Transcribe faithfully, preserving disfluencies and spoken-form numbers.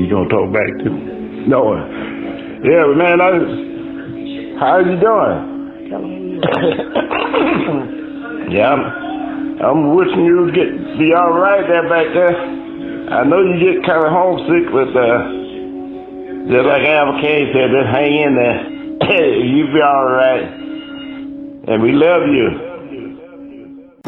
gonna talk back to? No. Yeah, but man, I, how you doing? Yeah, I'm, I'm wishing you would get be all right there back there. I know you get kind of homesick, but uh, just like Al Kay said, just hang in there. You be all right, and we love you.